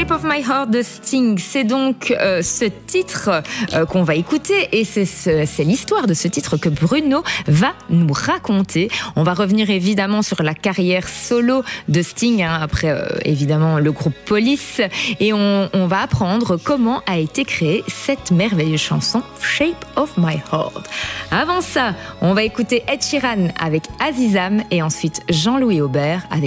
Shape of My Heart de Sting, c'est donc ce titre qu'on va écouter et c'est l'histoire de ce titre que Bruno va nous raconter. On va revenir évidemment sur la carrière solo de Sting, après évidemment le groupe Police, et on va apprendre comment a été créée cette merveilleuse chanson Shape of My Heart. Avant ça, on va écouter Ed Sheeran avec Azizam et ensuite Jean-Louis Aubert avec